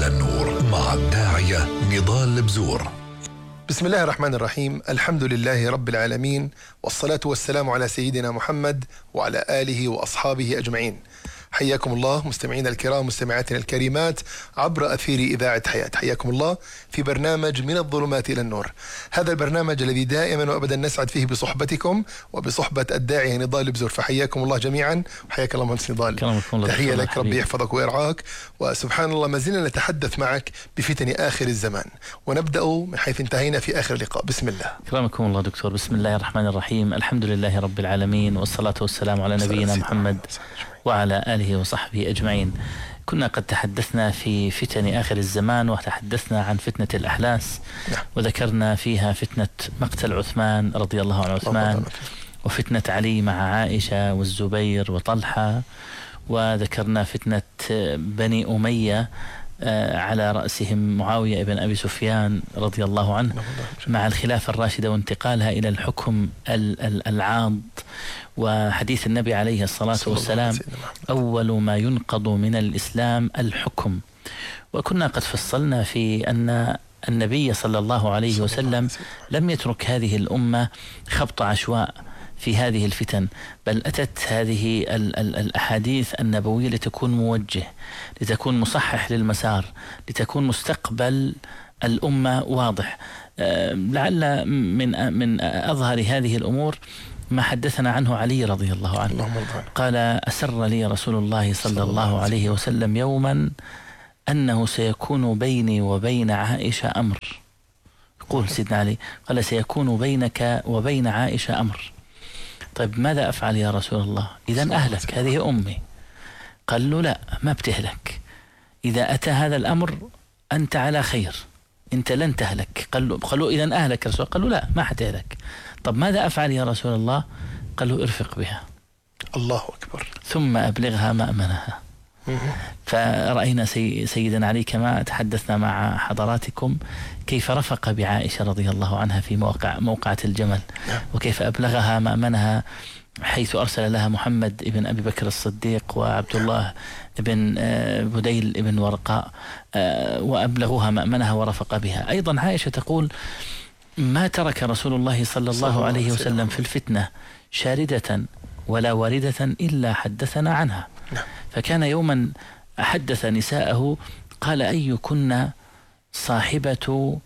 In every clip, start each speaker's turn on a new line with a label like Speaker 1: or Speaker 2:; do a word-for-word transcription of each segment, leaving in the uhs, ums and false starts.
Speaker 1: إلى النور مع الداعية نضال البزور.
Speaker 2: بسم الله الرحمن الرحيم. الحمد لله رب العالمين، والصلاة والسلام على سيدنا محمد وعلى آله وأصحابه أجمعين. حياكم الله مستمعينا الكرام، مستمعاتنا الكريمات عبر أثير إذاعة حياة. حياكم الله في برنامج من الظلمات إلى النور، هذا البرنامج الذي دائما وأبدا نسعد فيه بصحبتكم وبصحبة الداعية نضال البزور. فحياكم الله جميعا، وحياك الله مهندس نضال. تحية لك، ربي يحفظك ويرعاك. وسبحان الله ما زلنا نتحدث معك بفتن آخر الزمان، ونبدأ من حيث انتهينا في آخر اللقاء. بسم الله.
Speaker 3: كرمكم الله دكتور. بسم الله الرحمن الرحيم. الحمد لله رب العالمين، والصلاة والسلام على نبينا محمد وعلى آله وصحبه أجمعين. كنا قد تحدثنا في فتن آخر الزمان، وتحدثنا عن فتنة الأحلاس، وذكرنا فيها فتنة مقتل عثمان رضي الله عن عثمان، وفتنة علي مع عائشة والزبير وطلحة، وذكرنا فتنة بني أمية على رأسهم معاوية ابن أبي سفيان رضي الله عنه مع الخلافة الراشدة وانتقالها إلى الحكم العاض. وحديث النبي عليه الصلاة والسلام: أول ما ينقض من الإسلام الحكم. وكنا قد فصلنا في أن النبي صلى الله عليه وسلم لم يترك هذه الأمة خبط عشواء في هذه الفتن، بل أتت هذه ال ال الأحاديث النبوية لتكون موجه، لتكون مصحح للمسار، لتكون مستقبل الأمة واضح. أه لعل من من أظهر هذه الأمور ما حدثنا عنه علي رضي الله عنه. قال: أسر لي رسول الله صلى الله عليه وسلم يوما أنه سيكون بيني وبين عائشة أمر. يقول سيدنا علي، قال: سيكون بينك وبين عائشة أمر. طيب ماذا أفعل يا رسول الله؟ إذن أهلك، هذه أمي. قال له: لا، ما بتهلك. إذا أتى هذا الأمر أنت على خير، أنت لن تهلك. قال له: قال له إذن أهلك رسول. قال له: لا، ما حتهلك. طب ماذا أفعل يا رسول الله؟ قال له: ارفق بها. الله أكبر. ثم أبلغها مأمنها. فرأينا سي سيدنا علي كما تحدثنا مع حضراتكم كيف رفق بعائشة رضي الله عنها في موقع موقعة الجمل، وكيف أبلغها مأمنها، حيث أرسل لها محمد ابن أبي بكر الصديق وعبد الله ابن بديل ابن ورقاء، وأبلغوها مأمنها ورفق بها. أيضا عائشة تقول: ما ترك رسول الله صلى الله عليه وسلم في الفتنة شاردة ولا واردة إلا حدثنا عنها. فكان يوما حدث نساءه قال: أيكن صاحبة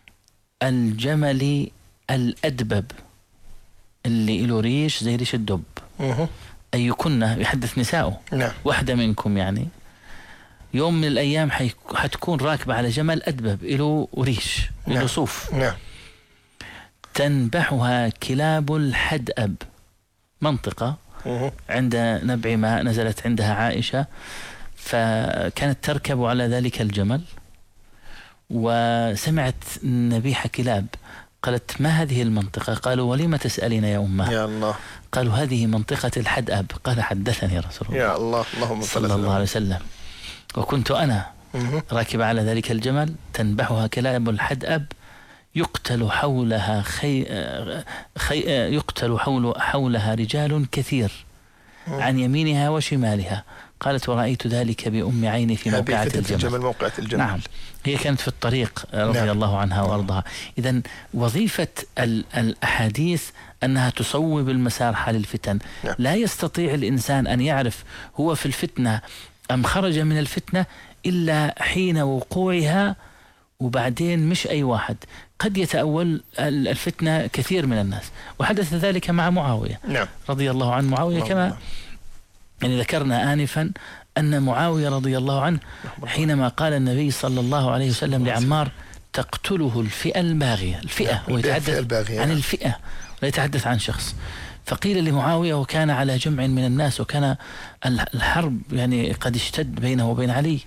Speaker 3: الجمل الأدبب اللي له ريش زي ريش الدب؟ أيكن يحدث نساءه، واحدة منكم يعني يوم من الأيام حتكون راكبة على جمل أدبب له ريش، له صوف، تنبحها كلاب الحدأب، منطقة عند نبع ماء نزلت عندها عائشة، فكانت تركب على ذلك الجمل وسمعت نبيح كلاب. قالت: ما هذه المنطقة؟ قالوا: ولما تسألين يا أمه؟ يا الله. قالوا: هذه منطقة الحدأب. قال: حدثني رسول الله يا الله اللهم صلى الله عليه وسلم، وكنت أنا راكب على ذلك الجمل، تنبحها كلاب الحدأب، يقتل حولها خي... خي... يقتل حول... حولها رجال كثير عن يمينها وشمالها. قالت: ورأيت ذلك بأم عيني في موقعة الجمل. الجمل موقعة الجمل. نعم، هي كانت في الطريق رضي نعم. الله عنها وأرضها. إذن وظيفة ال... الأحاديث أنها تصوب المسار حال الفتن. نعم. لا يستطيع الإنسان أن يعرف هو في الفتنة أم خرج من الفتنة إلا حين وقوعها، وبعدين مش أي واحد، قد يتأول الفتنة كثير من الناس. وحدث ذلك مع معاوية نعم. رضي الله عنه. معاوية نعم. كما يعني ذكرنا آنفا أن معاوية رضي الله عنه حينما قال النبي صلى الله عليه وسلم لعمار: تقتله الفئة الباغية، الفئة ويتحدث عن الفئة ولا يتحدث عن شخص. فقيل لمعاوية، وكان على جمع من الناس، وكان الحرب يعني قد اشتد بينه وبين علي،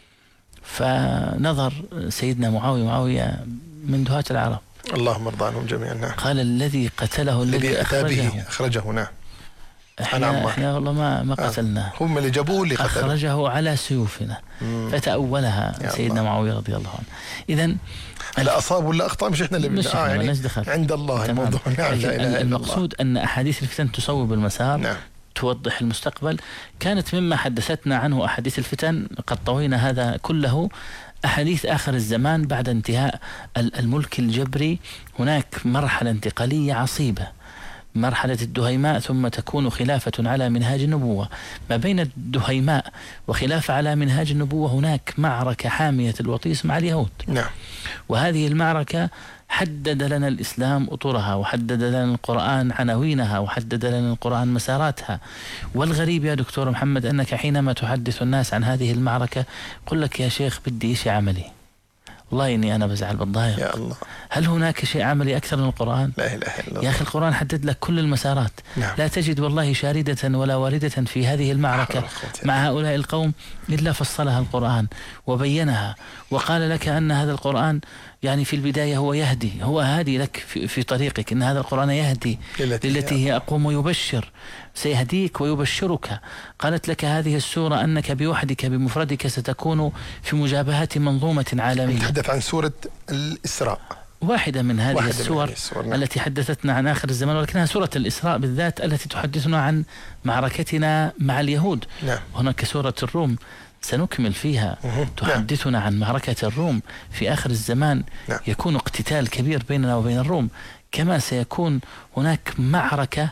Speaker 3: فنظر سيدنا معاوية معاوية من دهاة العرب، اللهم ارضى عنهم جميعا، قال: الذي قتله الذي أخرجه أخرجه نعم احنا, احنا والله ما ما قتلناه، آه. هم اللي جابوه اللي قتلوه، أخرجه على سيوفنا. مم. فتأولها سيدنا معاوية رضي الله عنه. إذن
Speaker 2: لا أصاب ولا أخطأ، مش إحنا اللي
Speaker 3: مش آه يعني عند
Speaker 2: الله الموضوع. نعم.
Speaker 3: المقصود أن أحاديث الفتن تصوب المسار. نعم. توضح المستقبل. كانت مما حدثتنا عنه أحاديث الفتن، قد طوينا هذا كله، أحاديث آخر الزمان بعد انتهاء الملك الجبري هناك مرحلة انتقالية عصيبة، مرحلة الدهيماء، ثم تكون خلافة على منهاج النبوة. ما بين الدهيماء وخلافة على منهاج النبوة هناك معركة حامية الوطيس مع اليهود.
Speaker 2: نعم.
Speaker 3: وهذه المعركة حدد لنا الإسلام أطرها، وحدد لنا القرآن عناوينها، وحدد لنا القرآن مساراتها. والغريب يا دكتور محمد أنك حينما تحدث الناس عن هذه المعركة قل لك يا شيخ بدي شيء عملي. والله إني أنا بزعل بالضايق.
Speaker 2: يا الله،
Speaker 3: هل هناك شيء عملي أكثر من القرآن؟
Speaker 2: لا إله إلا الله.
Speaker 3: يا أخي القرآن حدد لك كل المسارات.
Speaker 2: نعم.
Speaker 3: لا تجد والله شاردة ولا واردة في هذه المعركة مع هؤلاء القوم إلا فصلها القرآن وبينها، وقال لك أن هذا القرآن يعني في البداية هو يهدي، هو هادي لك في, في طريقك، إن هذا القرآن يهدي للتي هي أقوم ويبشر، سيهديك ويبشرك. قالت لك هذه السورة أنك بوحدك بمفردك ستكون في مجابهة منظومة عالمية.
Speaker 2: نتحدث عن سورة الإسراء،
Speaker 3: واحدة من هذه
Speaker 2: واحدة
Speaker 3: السور
Speaker 2: من السور. نعم.
Speaker 3: التي حدثتنا عن آخر الزمان، ولكنها سورة الإسراء بالذات التي تحدثنا عن معركتنا مع اليهود.
Speaker 2: نعم.
Speaker 3: هناك سورة الروم سنكمل فيها
Speaker 2: مه.
Speaker 3: تحدثنا
Speaker 2: نعم.
Speaker 3: عن معركة الروم في آخر الزمان.
Speaker 2: نعم.
Speaker 3: يكون اقتتال كبير بيننا وبين الروم، كما سيكون هناك معركة،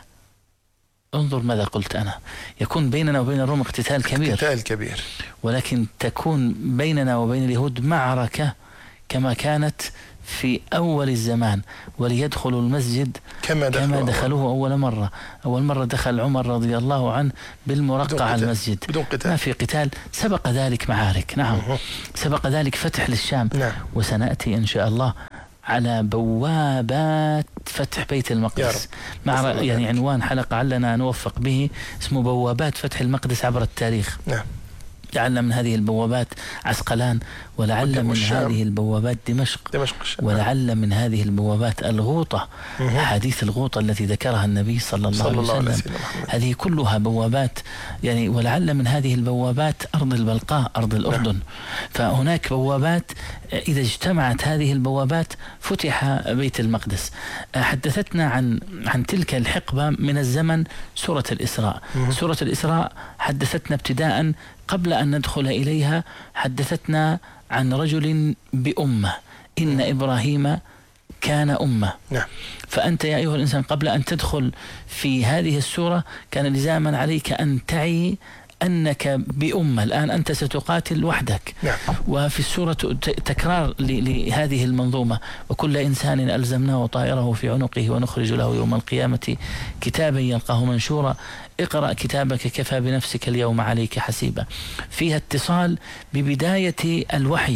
Speaker 3: انظر ماذا قلت أنا، يكون بيننا وبين الروم اقتتال كبير،
Speaker 2: اقتتال كبير،
Speaker 3: ولكن تكون بيننا وبين اليهود معركة كما كانت في أول الزمان، وليدخلوا المسجد كما, كما دخلوه أول مرة. أول مرة دخل عمر رضي الله عنه بالمرقع على المسجد
Speaker 2: بدون قتال،
Speaker 3: ما في قتال. سبق ذلك معارك، نعم.
Speaker 2: مه.
Speaker 3: سبق ذلك فتح للشام.
Speaker 2: نعم.
Speaker 3: وسنأتي إن شاء الله على بوابات فتح بيت المقدس، مع يعني عنوان حلقة علنا نوفق به اسمه بوابات فتح المقدس عبر التاريخ.
Speaker 2: نعم.
Speaker 3: لعل من هذه البوابات عسقلان، ولعل من
Speaker 2: الشام.
Speaker 3: هذه البوابات دمشق,
Speaker 2: دمشق
Speaker 3: ولعل من هذه البوابات الغوطة، حديث الغوطة التي ذكرها النبي صلى الله, صلى الله عليه وسلم. هذه كلها بوابات يعني، ولعل من هذه البوابات أرض البلقاء، أرض الأردن. نعم. فهناك بوابات إذا اجتمعت هذه البوابات فتح بيت المقدس. حدثتنا عن عن تلك الحقبة من الزمن سورة الإسراء. سورة الإسراء حدثتنا ابتداء قبل أن ندخل إليها، حدثتنا عن رجل بأمة، إن إبراهيم كان أمة.
Speaker 2: نعم.
Speaker 3: فأنت يا أيها الإنسان قبل أن تدخل في هذه السورة كان لزاما عليك أن تعي أنك بأمة، الآن أنت ستقاتل وحدك.
Speaker 2: نعم.
Speaker 3: وفي السورة تكرار لهذه المنظومة، وكل إنسان ألزمناه طائره في عنقه ونخرج له يوم القيامة كتابا يلقاه منشورا اقرأ كتابك كفى بنفسك اليوم عليك حسيبا. فيها اتصال ببداية الوحي.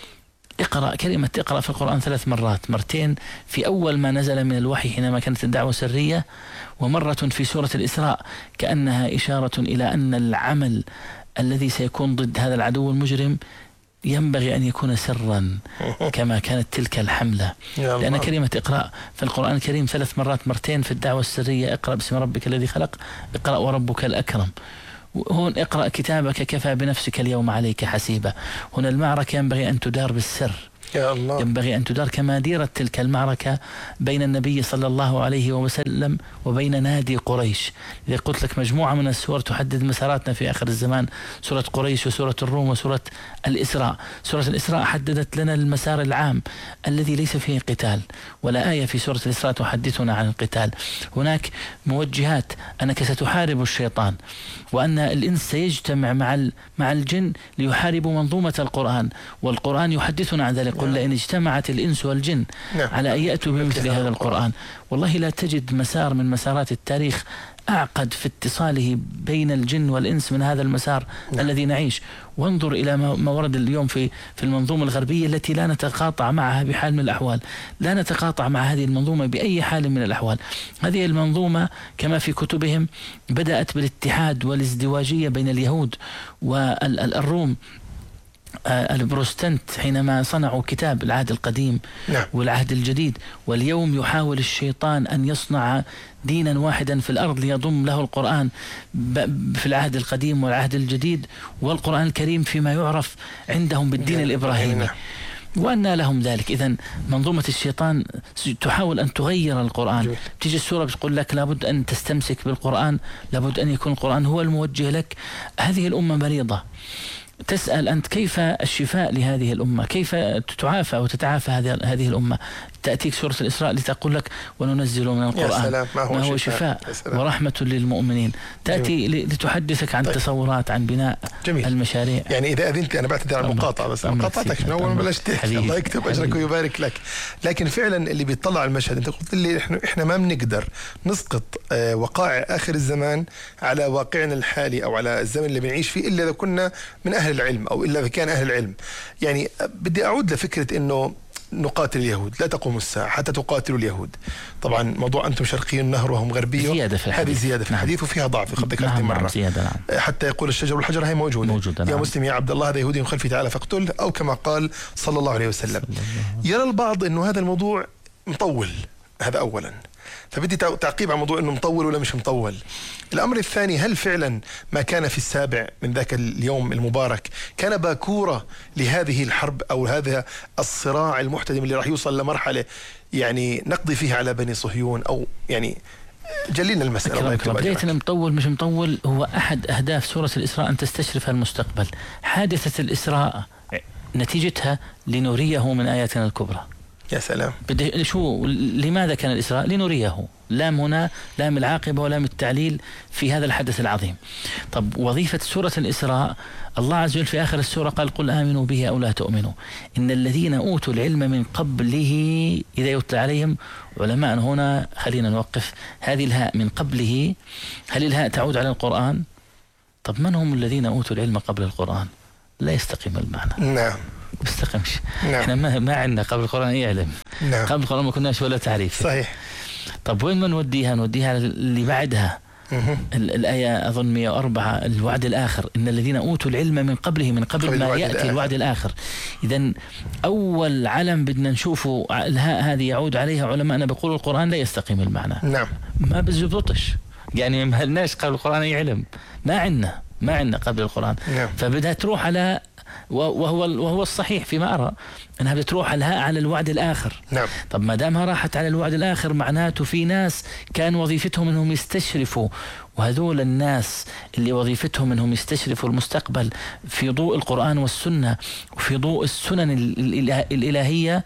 Speaker 3: اقرأ، كلمة اقرأ في القرآن ثلاث مرات، مرتين في أول ما نزل من الوحي حينما كانت الدعوة سرية، ومرة في سورة الإسراء كأنها إشارة إلى أن العمل الذي سيكون ضد هذا العدو المجرم ينبغي أن يكون سرا كما كانت تلك الحملة. لأن كلمة اقرأ في القرآن الكريم ثلاث مرات، مرتين في الدعوة السرية اقرأ باسم ربك الذي خلق، اقرأ وربك الأكرم. هون اقرأ كتابك كفى بنفسك اليوم عليك حسيبا. هنا المعركة ينبغي أن تدار بالسر،
Speaker 2: يا الله.
Speaker 3: ينبغي أن تدار كما ديرت تلك المعركة بين النبي صلى الله عليه وسلم وبين نادي قريش. إذا قلت لك مجموعة من السور تحدد مساراتنا في آخر الزمان، سورة قريش وسورة الروم وسورة الإسراء. سورة الإسراء حددت لنا المسار العام الذي ليس فيه قتال، ولا آية في سورة الإسراء تحدثنا عن القتال. هناك موجهات أنك ستحارب الشيطان، وأن الإنس سيجتمع مع مع الجن ليحاربوا منظومة القرآن، والقرآن يحدثنا عن ذلك. قل لئن اجتمعت الإنس والجن نعم. على أن يأتوا بمثل هذا القرآن، والله لا تجد مسار من مسارات التاريخ أعقد في اتصاله بين الجن والإنس من هذا المسار نعم. الذي نعيش. وانظر إلى ما ورد اليوم في في المنظومة الغربية التي لا نتقاطع معها بحال من الأحوال، لا نتقاطع مع هذه المنظومة بأي حال من الأحوال. هذه المنظومة كما في كتبهم بدأت بالاتحاد والازدواجية بين اليهود والروم. البروستنت حينما صنعوا كتاب العهد القديم نعم. والعهد الجديد، واليوم يحاول الشيطان أن يصنع دينا واحدا في الأرض ليضم له القرآن في العهد القديم والعهد الجديد، والقرآن الكريم فيما يعرف عندهم بالدين الإبراهيمي. وأن لهم ذلك. إذن منظومة الشيطان تحاول أن تغير القرآن. تيجي السورة بتقول لك لابد أن تستمسك بالقرآن، لابد أن يكون القرآن هو الموجه لك. هذه الأمة مريضة، تسأل أنت كيف الشفاء لهذه الأمة، كيف تعافى وتتعافى هذه هذه الأمة. تأتيك سورة الإسراء لتقول لك وننزل من القرآن ما هو, ما هو شفاء, شفاء ورحمة للمؤمنين. تأتي جميل. لتحدثك عن طيب. تصورات عن بناء جميل. المشاريع.
Speaker 2: يعني إذا أذنت أنا بعتذر عن المقاطعة بس مقاطعتك من أول ما بلاش تحكي، الله يكتب أجرك ويبارك لك. لكن فعلا اللي بيطلع على المشهد، أنت قلت لي إحنا إحنا ما بنقدر نسقط آه وقائع آخر الزمان على واقعنا الحالي أو على الزمن اللي بنعيش فيه إلا إذا كنا من أهل العلم أو إلا إذا كان أهل العلم. يعني بدي أعود لفكرة إنه نقاتل اليهود، لا تقوم الساعة حتى تقاتلوا اليهود. طبعا موضوع أنتم شرقي النهر وهم غربي،
Speaker 3: زيادة في
Speaker 2: هذه زيادة في الحديث نعم. وفيها ضعف قد ذكرت مرة نعم. زيادة نعم. حتى يقول الشجر والحجر هي موجودة, موجودة يا نعم. مسلم يا عبد الله هذا يهودي خلفي تعالى فاقتله، أو كما قال صلى الله عليه وسلم. يرى البعض أنه هذا الموضوع مطول، هذا أولا، فبدي تعقيب على موضوع انه مطول ولا مش مطول. الامر الثاني، هل فعلا ما كان في السابع من ذاك اليوم المبارك كان باكورة لهذه الحرب او هذا الصراع المحتدم اللي راح يوصل لمرحلة يعني نقضي فيها على بني صهيون، او يعني جلينا المسألة.
Speaker 3: بداية مطول مش مطول هو احد اهداف سورة الإسراء ان تستشرف المستقبل. حادثة الإسراء نتيجتها لنريه من آياتنا الكبرى.
Speaker 2: يا سلام.
Speaker 3: بدي شو لماذا كان الإسراء؟ لنريه. لام هنا لام العاقبة ولام التعليل في هذا الحدث العظيم. طب وظيفة سورة الإسراء، الله عز وجل في آخر السورة قال قل آمنوا به أو لا تؤمنوا إن الذين أوتوا العلم من قبله إذا يتلى عليهم. علماء هنا خلينا نوقف هذه الهاء من قبله، هل الهاء تعود على القرآن؟ طب من هم الذين أوتوا العلم قبل القرآن؟ لا يستقيم المعنى.
Speaker 2: نعم
Speaker 3: بستقمش.
Speaker 2: نعم.
Speaker 3: احنا ما ما عندنا قبل القرآن اي علم.
Speaker 2: نعم.
Speaker 3: قبل القرآن ما كناش ولا تعريف.
Speaker 2: صحيح.
Speaker 3: طب وين ما نوديها؟ نوديها اللي بعدها. الآية أظن مئة وأربعة الوعد الآخر إن الذين أوتوا العلم من قبله من قبل, قبل ما يأتي الآخر. الوعد الآخر. إذن أول علم بدنا نشوفه الهاء هذه يعود عليها علماءنا بيقولوا القرآن لا يستقيم المعنى.
Speaker 2: نعم.
Speaker 3: ما بزبطش، يعني ما لناش قبل القرآن أي علم، ما عندنا ما عندنا قبل القرآن.
Speaker 2: نعم.
Speaker 3: فبدها تروح على وهو وهو الصحيح فيما أرى أنها بتروح الهاء على الوعد الآخر.
Speaker 2: نعم.
Speaker 3: طب ما دامها راحت على الوعد الآخر معناته في ناس كان وظيفتهم أنهم يستشرفوا، وهذول الناس اللي وظيفتهم أنهم يستشرفوا المستقبل في ضوء القرآن والسنة وفي ضوء السنن الإلهية،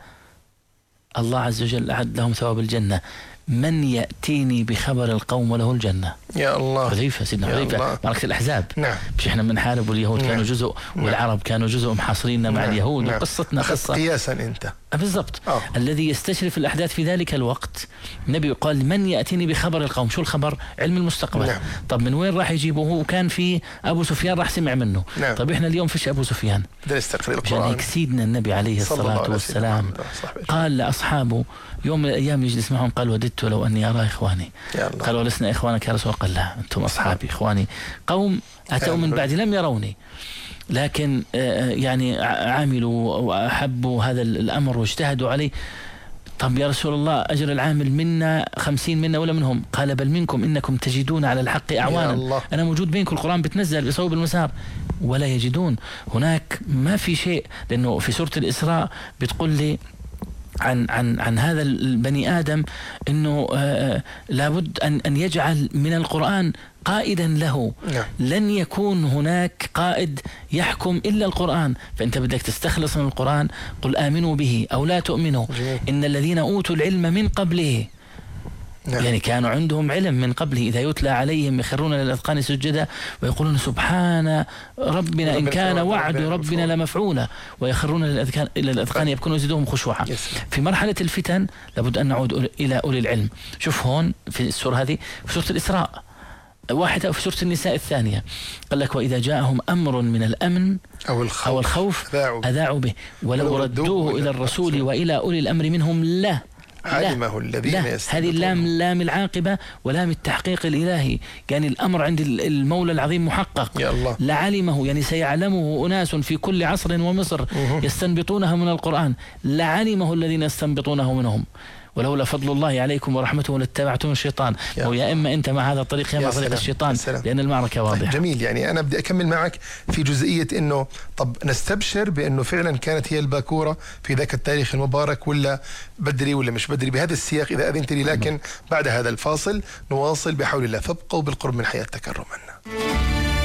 Speaker 3: الله عز وجل أعد لهم ثواب الجنة. من يأتيني بخبر القوم وله الجنة.
Speaker 2: يا الله.
Speaker 3: حذيفة سيدنا حذيفة معركة الأحزاب.
Speaker 2: نعم.
Speaker 3: مش احنا بنحارب واليهود
Speaker 2: نعم.
Speaker 3: كانوا جزء والعرب نعم. كانوا جزء محاصرين مع
Speaker 2: نعم.
Speaker 3: اليهود.
Speaker 2: نعم.
Speaker 3: وقصتنا قصة
Speaker 2: قياسا انت.
Speaker 3: بالضبط.
Speaker 2: أوه.
Speaker 3: الذي يستشرف الأحداث في ذلك الوقت النبي قال من يأتيني بخبر القوم. شو الخبر؟ علم المستقبل.
Speaker 2: نعم.
Speaker 3: طب من وين راح يجيبوه؟ وكان في أبو سفيان راح سمع منه.
Speaker 2: نعم.
Speaker 3: طب احنا اليوم فيش أبو سفيان.
Speaker 2: عشان
Speaker 3: هيك سيدنا النبي عليه الصلاة والسلام قال لأصحابه يوم من الأيام يجلس معهم قال وددت لو أني أرى إخواني. قال ولسنا إخوانك يا رسول. قال لا أنتم أصحابي إخواني قوم أتوا من بعد لم يروني لكن يعني عملوا وأحبوا هذا الأمر واجتهدوا عليه. طب يا رسول الله أجر العامل منا خمسين منا ولا منهم؟ قال بل منكم إنكم تجدون على الحق أعوانا. أنا موجود بينكم، القرآن بتنزل بصوب المسار ولا يجدون. هناك ما في شيء، لأنه في سورة الإسراء بتقول لي عن عن عن هذا البني آدم إنه آه لابد أن أن يجعل من القرآن قائدا له.
Speaker 2: نعم.
Speaker 3: لن يكون هناك قائد يحكم إلا القرآن، فأنت بدك تستخلص من القرآن قل آمنوا به أو لا تؤمنوا
Speaker 2: جميل.
Speaker 3: إن الذين أوتوا العلم من قبله.
Speaker 2: نعم.
Speaker 3: يعني كانوا عندهم علم من قبله إذا يتلى عليهم يخرون للأذقان سجدا ويقولون سبحان ربنا إن كان وعد ربنا لمفعولا ويخرون للأذقان إلى الأذقان يبكون ويزيدهم خشوعا. في مرحلة الفتن لابد أن نعود إلى أولي العلم. شوف هون في السورة هذه في سورة الإسراء واحدة وفي سورة النساء الثانية قال لك وإذا جاءهم أمر من الأمن
Speaker 2: أو الخوف,
Speaker 3: أو الخوف أذاعوا به ولو ردوه إلى الرسول وإلى أولي الأمر منهم لا
Speaker 2: علمه الذين يستنبطون.
Speaker 3: هذه اللام لام العاقبة ولام التحقيق الإلهي، يعني الأمر عند المولى العظيم محقق.
Speaker 2: يا الله.
Speaker 3: لعلمه يعني سيعلمه أناس في كل عصر ومصر يستنبطونها من القرآن. لعلمه الذين يستنبطونه منهم ولولا فضل الله عليكم ورحمته لاتبعتم الشيطان. أو يا إما أنت مع هذا الطريق يا مع طريق الشيطان، لأن المعركة واضحة.
Speaker 2: جميل. يعني أنا بدي أكمل معك في جزئية إنه طب نستبشر بأنه فعلا كانت هي الباكورة في ذاك التاريخ المبارك ولا بدري ولا مش بدري بهذا السياق إذا أذنت لي. لكن بعد هذا الفاصل نواصل بحول الله، فابقوا بالقرب من حياة تكرما.